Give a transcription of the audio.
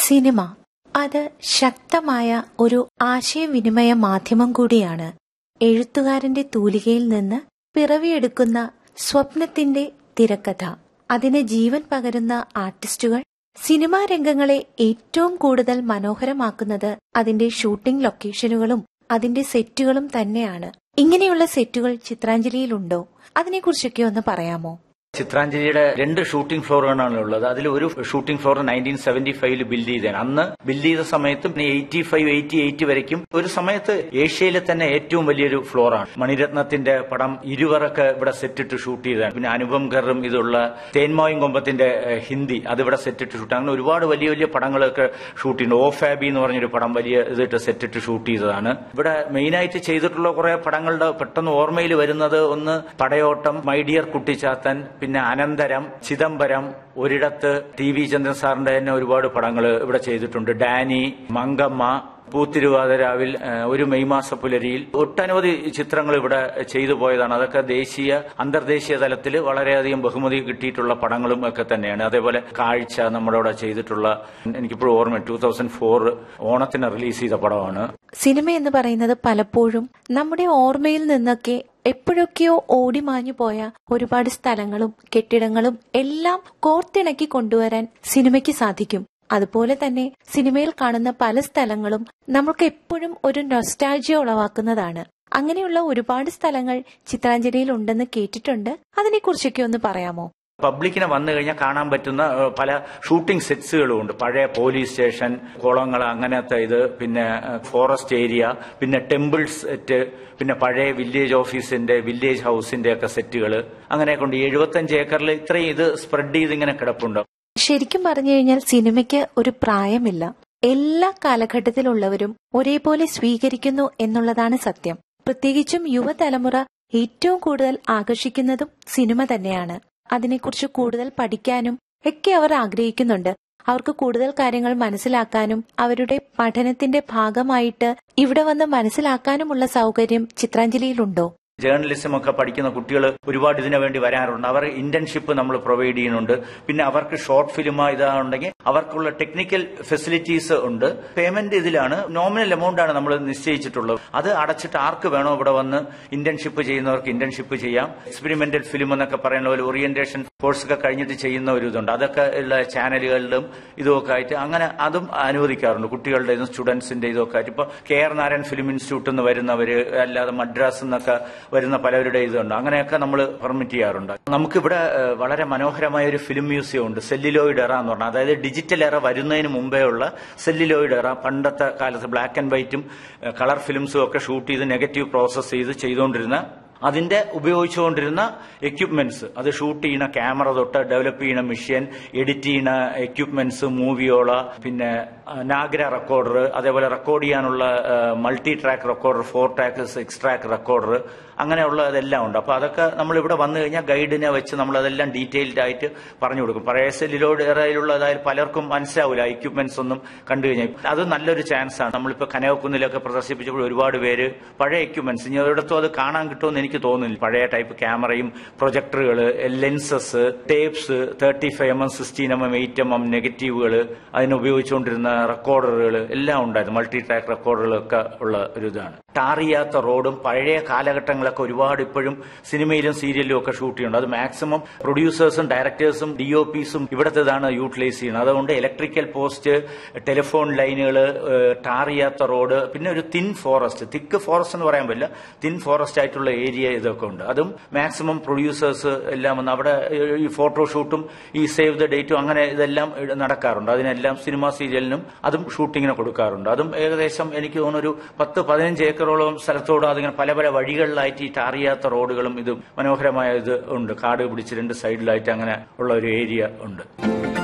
Cinema അത് ശക്തമായ ഒരു ആശയവിനിമയ മാധ്യമം കൂടിയാണ്. എഴുത്തുകാരന്റെ തൂലികയിൽ നിന്ന് പിറവിയെടുക്കുന്ന സ്വപ്നത്തിന്റെ തിരക്കഥ, അതിന് ജീവൻ പകരുന്ന ആർട്ടിസ്റ്റുകൾ, സിനിമാ രംഗങ്ങളെ ഏറ്റവും കൂടുതൽ മനോഹരമാക്കുന്നത് അതിന്റെ ഷൂട്ടിംഗ് ലൊക്കേഷനുകളും അതിന്റെ സെറ്റുകളും തന്നെയാണ്. ഇങ്ങനെയുള്ള സെറ്റുകൾ ചിത്രാഞ്ജലിയിലുണ്ടോ? അതിനെക്കുറിച്ചൊക്കെ ഒന്ന് പറയാമോ? ചിത്രാഞ്ജലിയുടെ 2 ഷൂട്ടിംഗ് ഫ്ലോറുകളാണ് ഉള്ളത്. അതിൽ ഒരു ഷൂട്ടിംഗ് ഫ്ലോർ 1975 ബിൽഡ് ചെയ്തതാണ്. അന്ന് ബിൽഡ് ചെയ്ത സമയത്തും 85, 88 വരയ്ക്കും ഒരു സമയത്ത് ഏഷ്യയിലെ തന്നെ ഏറ്റവും വലിയൊരു ഫ്ലോറാണ്. മണിരത്നത്തിന്റെ പടം ഇരുവറൊക്കെ ഇവിടെ സെറ്റിട്ട് ഷൂട്ട് ചെയ്തതാണ്. പിന്നെ അനുപം ഖറും ഇതുള്ള തേന്മായും കൊമ്പത്തിന്റെ ഹിന്ദി അതിവിടെ സെറ്റിട്ട് ഷൂട്ട്. അങ്ങനെ ഒരുപാട് വലിയ വലിയ പടങ്ങളൊക്കെ ഷൂട്ട് ചെയ്യുന്നു. ഓ ഫാബി എന്ന് പറഞ്ഞൊരു പടം വലിയ ഇതിട്ട് സെറ്റിട്ട് ഷൂട്ട് ചെയ്തതാണ്. ഇവിടെ മെയിനായിട്ട് ചെയ്തിട്ടുള്ള കുറെ പടങ്ങളുടെ പെട്ടെന്ന് ഓർമ്മയിൽ വരുന്നത് ഒന്ന് പടയോട്ടം, മൈ ഡിയർ കുട്ടിച്ചാത്തൻ, പിന്നെ അനന്തരം, ചിദംബരം, ഒരിടത്ത് TV ചന്ദ്രൻ സാറിന്റെ തന്നെ ഒരുപാട് പടങ്ങൾ ഇവിടെ ചെയ്തിട്ടുണ്ട്. ഡാനി, മങ്കമ്മ, പൂത്തിരുവാതിരാവിൽ, ഒരു മെയ് മാസ പുലരിയിൽ ഒട്ടനവധി ചിത്രങ്ങൾ ഇവിടെ ചെയ്തു പോയതാണ്. അതൊക്കെ ദേശീയ അന്തർദേശീയ തലത്തിൽ വളരെയധികം ബഹുമതി കിട്ടിയിട്ടുള്ള പടങ്ങളും ഒക്കെ തന്നെയാണ്. അതേപോലെ കാഴ്ച നമ്മുടെ ഇവിടെ ചെയ്തിട്ടുള്ള, എനിക്കിപ്പോഴും ഓർമ്മ 2004 ഓണത്തിന് റിലീസ് ചെയ്ത പടമാണ്. സിനിമ എന്ന് പറയുന്നത് പലപ്പോഴും നമ്മുടെ ഓർമ്മയിൽ നിന്നൊക്കെ എപ്പോഴൊക്കെയോ ഓടിമാഞ്ഞു പോയ ഒരുപാട് സ്ഥലങ്ങളും കെട്ടിടങ്ങളും എല്ലാം കോർത്തിണക്കി കൊണ്ടുവരാൻ സിനിമയ്ക്ക് സാധിക്കും. അതുപോലെ തന്നെ സിനിമയിൽ കാണുന്ന പല സ്ഥലങ്ങളും നമുക്ക് എപ്പോഴും ഒരു നൊസ്റ്റാൾജിയ ഉളവാക്കുന്നതാണ്. അങ്ങനെയുള്ള ഒരുപാട് സ്ഥലങ്ങൾ ചിത്രാഞ്ജലിയിൽ ഉണ്ടെന്ന് കേട്ടിട്ടുണ്ട്. അതിനെക്കുറിച്ചൊക്കെ ഒന്ന് പറയാമോ? പബ്ലിക്കിനെ വന്നു കഴിഞ്ഞാൽ കാണാൻ പറ്റുന്ന പല ഷൂട്ടിംഗ് സെറ്റ്സുകളും ഉണ്ട്. പഴയ പോലീസ് സ്റ്റേഷൻ, കുളങ്ങൾ, അങ്ങനത്തെ ഇത്, പിന്നെ ഫോറസ്റ്റ് ഏരിയ, പിന്നെ ടെമ്പിൾ സെറ്റ്, പിന്നെ പഴയ വില്ലേജ് ഓഫീസിന്റെ, വില്ലേജ് ഹൌസിന്റെ ഒക്കെ സെറ്റുകൾ, അങ്ങനെ കൊണ്ട് 75 ഏക്കറിൽ ഇത്രയും ഇത് സ്പ്രെഡ് ചെയ്ത് ഇങ്ങനെ കിടപ്പുണ്ട്. ശരിക്കും പറഞ്ഞു കഴിഞ്ഞാൽ സിനിമയ്ക്ക് ഒരു പ്രായമില്ല. എല്ലാ കാലഘട്ടത്തിലുള്ളവരും ഒരേപോലെ സ്വീകരിക്കുന്നു എന്നുള്ളതാണ് സത്യം. പ്രത്യേകിച്ചും യുവതലമുറ ഏറ്റവും കൂടുതൽ ആകർഷിക്കുന്നതും സിനിമ തന്നെയാണ്. അതിനെക്കുറിച്ച് കൂടുതൽ പഠിക്കാനും ഒക്കെ അവർ ആഗ്രഹിക്കുന്നുണ്ട്. അവർക്ക് കൂടുതൽ കാര്യങ്ങൾ മനസ്സിലാക്കാനും അവരുടെ പഠനത്തിന്റെ ഭാഗമായിട്ട് ഇവിടെ വന്ന് മനസ്സിലാക്കാനുമുള്ള സൗകര്യം ചിത്രാഞ്ജലിയിലുണ്ടോ? ജേർണലിസം ഒക്കെ പഠിക്കുന്ന കുട്ടികൾ ഒരുപാട് ഇതിനു വേണ്ടി വരാറുണ്ട്. അവർ ഇന്റേൺഷിപ്പ് നമ്മൾ പ്രൊവൈഡ് ചെയ്യുന്നുണ്ട്. പിന്നെ അവർക്ക് ഷോർട്ട് ഫിലിം ഇതാണെങ്കിൽ അവർക്കുള്ള ടെക്നിക്കൽ ഫെസിലിറ്റീസ് ഉണ്ട്. പേയ്മെന്റ് ഇതിലാണ്, നോമിനൽ എമൗണ്ട് ആണ് നമ്മൾ നിശ്ചയിച്ചിട്ടുള്ളത്. അത് അടച്ചിട്ട് ആർക്ക് വേണോ ഇവിടെ വന്ന് ഇന്റേൺഷിപ്പ് ചെയ്യുന്നവർക്ക് ഇന്റേൺഷിപ്പ് ചെയ്യാം. എക്സ്പെരിമെന്റൽ ഫിലിം എന്നൊക്കെ പറയുന്ന പോലെ ഓറിയന്റേഷൻ കോഴ്സ് ഒക്കെ കഴിഞ്ഞിട്ട് ചെയ്യുന്ന ഒരു ഇതുണ്ട്. അതൊക്കെ ഉള്ള ചാനലുകളിലും ഇതൊക്കെ ആയിട്ട് അങ്ങനെ അതും അനുവദിക്കാറുണ്ട്. കുട്ടികളുടെ സ്റ്റുഡൻസിന്റെ ഇതൊക്കെ ആയിട്ട് ഇപ്പൊ KR നാരായൺ ഫിലിം ഇൻസ്റ്റിറ്റ്യൂട്ടിൽ നിന്ന് വരുന്നവര്, അല്ലാതെ മദ്രാസ് എന്നൊക്കെ വരുന്ന പലവരുടെ ഇതുണ്ട്. അങ്ങനെയൊക്കെ നമ്മൾ പെർമിറ്റ് ചെയ്യാറുണ്ട്. നമുക്കിവിടെ വളരെ മനോഹരമായ ഒരു ഫിലിം മ്യൂസിയം ഉണ്ട്, സെല്ലിലോയിഡ് എറ എന്ന് പറഞ്ഞാൽ. അതായത് ഡിജിറ്റൽ എറ വരുന്നതിന് മുമ്പേ ഉള്ള സെല്ലിലോയിഡ് എറ, പണ്ടത്തെ കാലത്ത് ബ്ലാക്ക് ആൻഡ് വൈറ്റും കളർ ഫിലിംസും ഒക്കെ ഷൂട്ട് ചെയ്ത് നെഗറ്റീവ് പ്രോസസ് ചെയ്തുകൊണ്ടിരുന്ന അതിന്റെ ഉപയോഗിച്ചുകൊണ്ടിരുന്ന എക്യുപ്മെന്റ്സ്, അത് ഷൂട്ട് ചെയ്യുന്ന ക്യാമറ തൊട്ട് ഡെവലപ്പ് ചെയ്യുന്ന മെഷീൻ, എഡിറ്റ് ചെയ്യുന്ന എക്യുപ്മെന്റ്സ്, മൂവിയോള, പിന്നെ നാഗ്ര റെക്കോർഡർ, അതേപോലെ റെക്കോർഡ് ചെയ്യാനുള്ള multi track recorder, 4 track 6 track recorder, അങ്ങനെയുള്ള അതെല്ലാം ഉണ്ട്. അപ്പൊ അതൊക്കെ നമ്മൾ ഇവിടെ വന്നു കഴിഞ്ഞാൽ ഗൈഡിനെ വെച്ച് നമ്മൾ അതെല്ലാം ഡീറ്റെയിൽഡ് ആയിട്ട് പറഞ്ഞു കൊടുക്കും. പഴയ സെല്ലിലോഡ് എറയിലുള്ള അതായത് പലർക്കും മനസ്സിലാവില്ല എക്യുപ്മെന്റ്സ് ഒന്നും കണ്ടു കഴിഞ്ഞാൽ. അത് നല്ലൊരു ചാൻസ് ആണ്. നമ്മളിപ്പോ കനകക്കുന്നിലൊക്കെ പ്രദർശിപ്പിച്ചപ്പോൾ ഒരുപാട് പേര് പഴയ എക്യുപ്മെന്റ്സ്, ഇനി ഒരിടത്തും അത് കാണാൻ കിട്ടുമെന്ന് എനിക്ക് തോന്നുന്നില്ല. പഴയ ടൈപ്പ് ക്യാമറയും പ്രൊജക്ടറുകൾ, lenses, tapes, 35mm, 16mm, 8mm നെഗറ്റീവുകൾ, അതിനുപയോഗിച്ചുകൊണ്ടിരുന്ന റെക്കോർഡറുകൾ എല്ലാം ഉണ്ടായിരുന്നു. മൾട്ടി ട്രാക്ക് റെക്കോർഡറുകളൊക്കെ ഉള്ള ഒരു ഇതാണ്. ടാർ ചെയ്യാത്ത റോഡും പഴയ കാലഘട്ടങ്ങളൊക്കെ ഒരുപാട് ഇപ്പോഴും സിനിമയിലും സീരിയലിലും ഒക്കെ ഷൂട്ട് ചെയ്യുന്നുണ്ട്. അത് മാക്സിമം പ്രൊഡ്യൂസേഴ്സും ഡയറക്ടേഴ്സും DOPസും ഇവിടത്തേതാണ് യൂട്ടിലൈസ് ചെയ്യുന്നത്. അതുകൊണ്ട് ഇലക്ട്രിക്കൽ പോസ്റ്റ്, ടെലിഫോൺ ലൈനുകൾ, ടാർ ചെയ്യാത്ത റോഡ്, പിന്നെ ഒരു തിൻ ഫോറസ്റ്റ്, തിക്ക് ഫോറസ്റ്റ് എന്ന് പറയാൻ പറ്റില്ല, തിൻ ഫോറസ്റ്റ് ആയിട്ടുള്ള ഏരിയ ഇതൊക്കെ ഉണ്ട്. അതും മാക്സിമം പ്രൊഡ്യൂസേഴ്സ് എല്ലാം വന്ന് അവിടെ ഈ ഫോട്ടോഷൂട്ടും ഈ സേവ് ദ ഡേറ്റും അങ്ങനെ ഇതെല്ലാം നടക്കാറുണ്ട്. അതിനെല്ലാം സിനിമ സീരിയലിനും അതും ഷൂട്ടിങ്ങിന് കൊടുക്കാറുണ്ട്. അതും ഏകദേശം എനിക്ക് തോന്നുന്നു ഒരു 10-15 ഏക്കറോളം സ്ഥലത്തോട് അതിങ്ങനെ പല പല വഴികളിലായിട്ട് ഈ ടാർ ചെയ്യാത്ത റോഡുകളും ഇതും മനോഹരമായ ഇത് ഉണ്ട്. കാട് പിടിച്ച് 2 സൈഡിലായിട്ട് അങ്ങനെ ഉള്ള ഒരു ഏരിയ ഉണ്ട്.